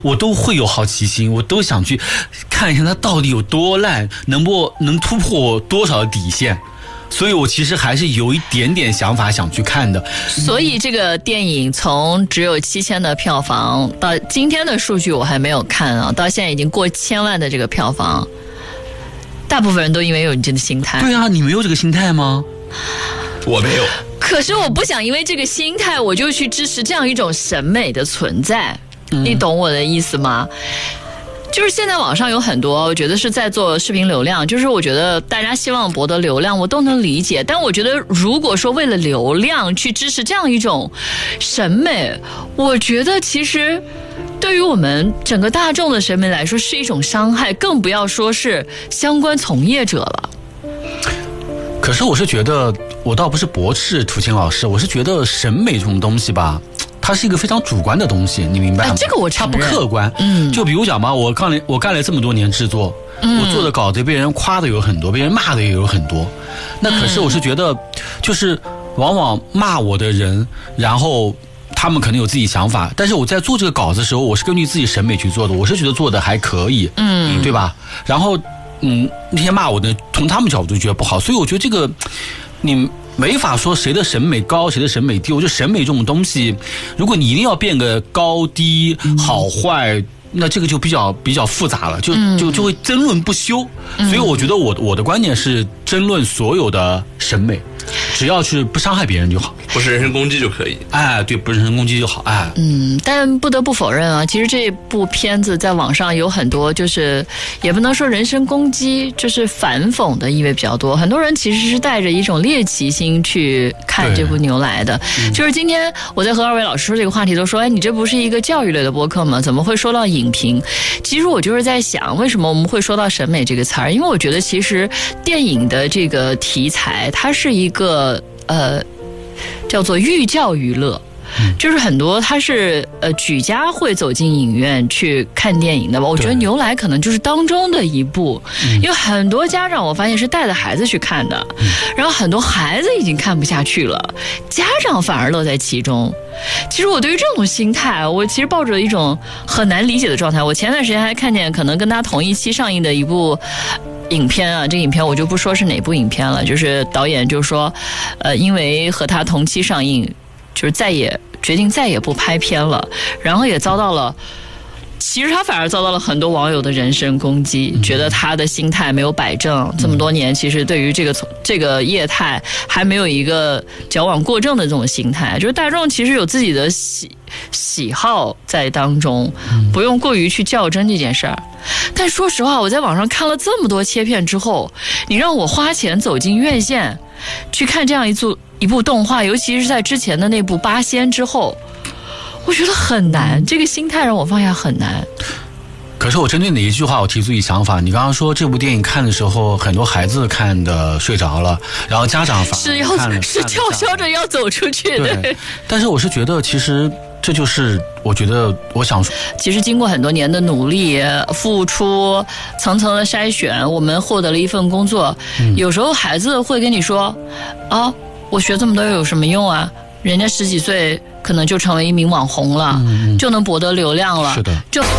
我都会有好奇心，我都想去看一下它到底有多烂，能突破多少的底线。所以我其实还是有一点点想法想去看的。 所以这个电影从只有7000的票房到今天的数据我还没有看啊，到现在已经过1000万的这个票房，大部分人都因为有你这个心态。 对啊，你没有这个心态吗？ 我没有。 可是我不想因为这个心态我就去支持这样一种审美的存在，你懂我的意思吗？就是现在网上有很多我觉得是在做视频流量，就是我觉得大家希望博得流量我都能理解，但我觉得如果说为了流量去支持这样一种审美，我觉得其实对于我们整个大众的审美来说是一种伤害，更不要说是相关从业者了。 可是我是觉得，我倒不是驳斥涂青老师，我是觉得审美这种东西吧，它是一个非常主观的东西，你明白吗？ 这个我承认， 它不客观。就比如讲嘛，我干了这么多年制作，我做的稿子被人夸的有很多，被人骂的也有很多。那可是我是觉得，就是往往骂我的人，然后他们可能有自己想法，但是我在做这个稿子的时候，我是根据自己审美去做的，我是觉得做的还可以，对吧？然后那些骂我的从他们角度觉得不好，所以我觉得这个你没法说谁的审美高谁的审美低。我觉得审美这种东西，如果你一定要变个高低好坏，那这个就比较复杂了，就会争论不休。所以我觉得我的观点是争论所有的审美，只要是不伤害别人就好， 不是人身攻击就可以。 哎，对，不是人身攻击就好。哎， 但不得不否认啊，其实这部片子在网上有很多，就是也不能说人身攻击，就是反讽的意味比较多。很多人其实是带着一种猎奇心去看这部牛来的。就是今天我在和二位老师说这个话题，都说，哎，你这不是一个教育类的播客吗？怎么会说到影评？其实我就是在想，为什么我们会说到审美这个词儿？因为我觉得其实电影的这个题材，它是一个叫做寓教于乐。就是很多他是举家会走进影院去看电影的吧。我觉得牛来可能就是当中的一部，因为很多家长我发现是带着孩子去看的，然后很多孩子已经看不下去了，家长反而乐在其中。其实我对于这种心态，我其实抱着一种很难理解的状态。我前段时间还看见可能跟他同一期上映的一部影片啊，这个影片我就不说是哪部影片了，就是导演就说因为和他同期上映，就是决定再也不拍片了，然后也遭到了，其实他反而遭到了很多网友的人身攻击，觉得他的心态没有摆正，这么多年其实对于这个业态还没有一个矫枉过正的这种心态，就是大众其实有自己的喜好在当中，不用过于去较真这件事儿。但说实话，我在网上看了这么多切片之后，你让我花钱走进院线去看这样一部动画，尤其是在之前的那部《八仙》之后，我觉得很难，这个心态让我放下很难。 可是我针对哪一句话我提出一想法，你刚刚说这部电影看的时候很多孩子看的睡着了，然后家长反而看了是叫嚣着要走出去的。 对，但是我是觉得其实这就是我觉得我想说， 其实经过很多年的努力付出，层层的筛选，我们获得了一份工作。有时候孩子会跟你说啊，我学这么多有什么用啊，人家10几岁可能就成为一名网红了，就能博得流量了。 是的， 就